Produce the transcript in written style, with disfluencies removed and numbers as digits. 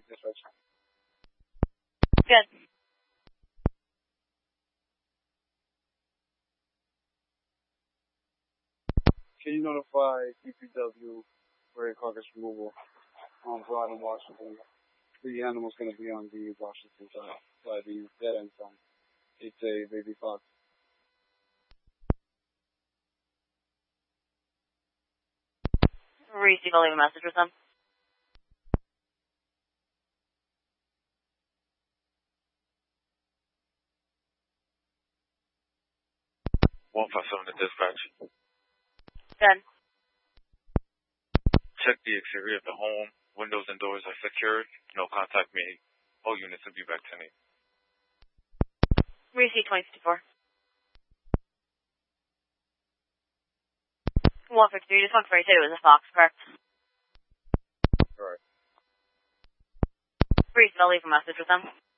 dispatch. Good. Can you notify DPW for a carcass removal on Broad and Washington? The animal's going to be on the Washington side by the dead end sign. It's a baby fox. Receive, I'll leave a message with them. One five seven to dispatch. Good. Check the exterior of the home. Windows and doors are secured. No contact made. All units will be back tonight. Receive 2054. 153, just 142 is a fox, correct? Right. Receive, I'll leave a message with them.